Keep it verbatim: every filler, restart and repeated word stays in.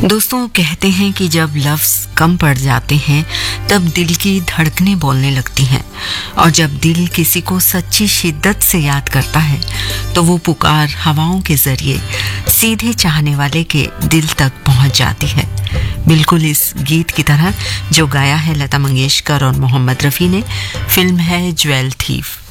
दोस्तों, कहते हैं कि जब लफ्ज कम पड़ जाते हैं तब दिल की धड़कनें बोलने लगती हैं, और जब दिल किसी को सच्ची शिद्दत से याद करता है तो वो पुकार हवाओं के जरिए सीधे चाहने वाले के दिल तक पहुंच जाती है। बिल्कुल इस गीत की तरह जो गाया है लता मंगेशकर और मोहम्मद रफ़ी ने। फिल्म है ज्वेल थीफ।